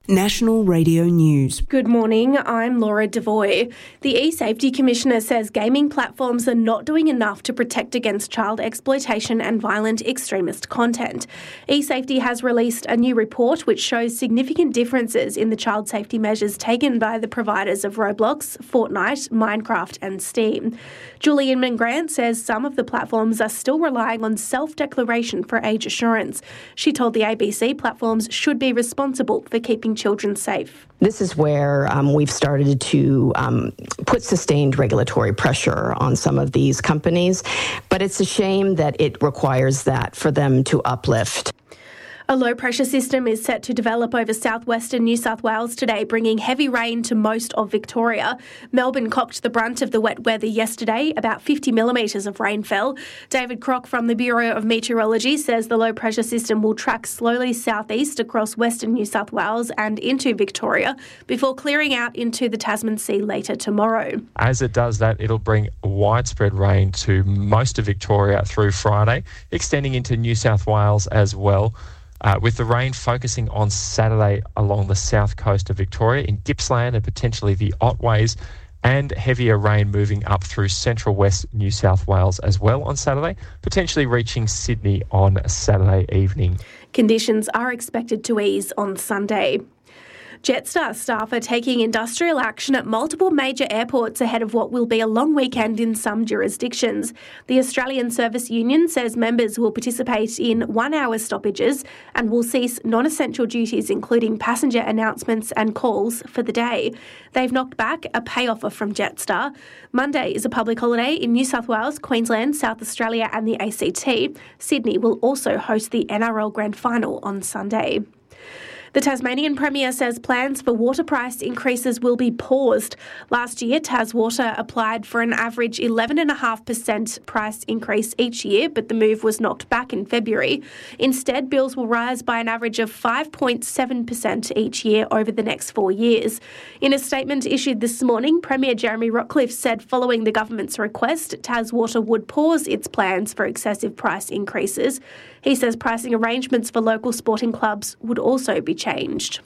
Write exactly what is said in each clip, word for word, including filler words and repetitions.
National Radio News. Good morning, I'm Laura Devoy. The eSafety Commissioner says gaming platforms are not doing enough to protect against child exploitation and violent extremist content. eSafety has released a new report which shows significant differences in the child safety measures taken by the providers of Roblox, Fortnite, Minecraft and Steam. Julie Inman-Grant says some of the platforms are still relying on self-declaration for age assurance. She told the A B C platforms should be responsible for keeping children safe. This is where um, we've started to um, put sustained regulatory pressure on some of these companies, but it's a shame that it requires that for them to uplift. A low-pressure system is set to develop over southwestern New South Wales today, bringing heavy rain to most of Victoria. Melbourne copped the brunt of the wet weather yesterday. About fifty millimetres of rain fell. David Crock from the Bureau of Meteorology says the low-pressure system will track slowly southeast across western New South Wales and into Victoria before clearing out into the Tasman Sea later tomorrow. As it does that, it'll bring widespread rain to most of Victoria through Friday, extending into New South Wales as well. Uh, with the rain focusing on Saturday along the south coast of Victoria in Gippsland and potentially the Otways, and heavier rain moving up through central west New South Wales as well on Saturday, potentially reaching Sydney on Saturday evening. Conditions are expected to ease on Sunday. Jetstar staff are taking industrial action at multiple major airports ahead of what will be a long weekend in some jurisdictions. The Australian Service Union says members will participate in one-hour stoppages and will cease non-essential duties, including passenger announcements and calls, for the day. They've knocked back a pay offer from Jetstar. Monday is a public holiday in New South Wales, Queensland, South Australia and the A C T. Sydney will also host the N R L Grand Final on Sunday. The Tasmanian Premier says plans for water price increases will be paused. Last year, TasWater applied for an average eleven point five percent price increase each year, but the move was knocked back in February. Instead, bills will rise by an average of five point seven percent each year over the next four years. In a statement issued this morning, Premier Jeremy Rockliff said following the government's request, TasWater would pause its plans for excessive price increases. He says pricing arrangements for local sporting clubs would also be changed.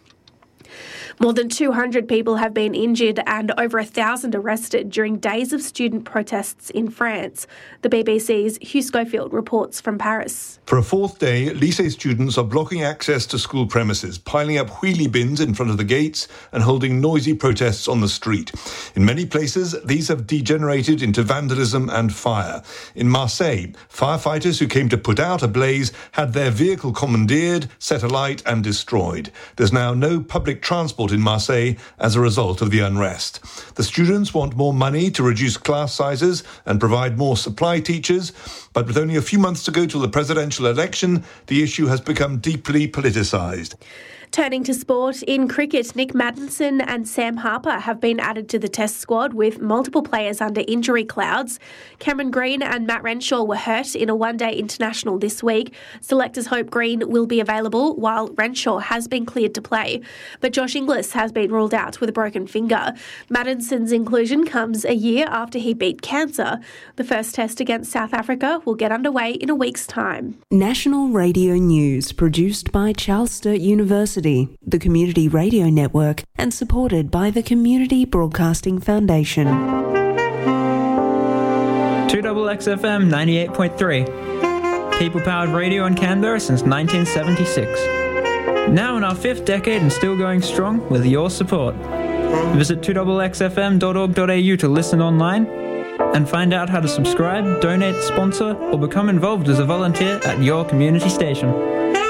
More than two hundred people have been injured and over one thousand arrested during days of student protests in France. The B B C's Hugh Schofield reports from Paris. For a fourth day, lycée students are blocking access to school premises, piling up wheelie bins in front of the gates and holding noisy protests on the street. In many places, these have degenerated into vandalism and fire. In Marseille, firefighters who came to put out a blaze had their vehicle commandeered, set alight and destroyed. There's now no public transport in Marseille as a result of the unrest. The students want more money to reduce class sizes and provide more supply teachers, but with only a few months to go till the presidential election, the issue has become deeply politicised. Turning to sport, in cricket, Nick Maddinson and Sam Harper have been added to the Test squad with multiple players under injury clouds. Cameron Green and Matt Renshaw were hurt in a one-day international this week. Selectors hope Green will be available while Renshaw has been cleared to play. But Josh Inglis has been ruled out with a broken finger. Maddinson's inclusion comes a year after he beat cancer. The first Test against South Africa will get underway in a week's time. National Radio News, produced by Charles Sturt University, the Community Radio Network, and supported by the Community Broadcasting Foundation. two X X F M ninety-eight point three. People-powered radio in Canberra since nineteen seventy-six. Now in our fifth decade and still going strong with your support. Visit two X X F M dot org dot A U to listen online and find out how to subscribe, donate, sponsor, or become involved as a volunteer at your community station.